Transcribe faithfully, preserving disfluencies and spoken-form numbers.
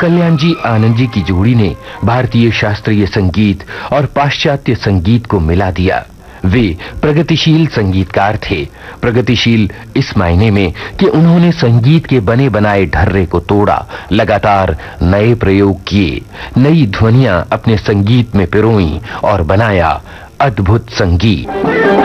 कल्याण जी आनंद जी की जोड़ी ने भारतीय शास्त्रीय संगीत और पाश्चात्य संगीत को मिला दिया। वे प्रगतिशील संगीतकार थे। प्रगतिशील इस मायने में कि उन्होंने संगीत के बने बनाए ढर्रे को तोड़ा, लगातार नए प्रयोग किए, नई ध्वनियां अपने संगीत में पिरोई और बनाया अद्भुत संगीत।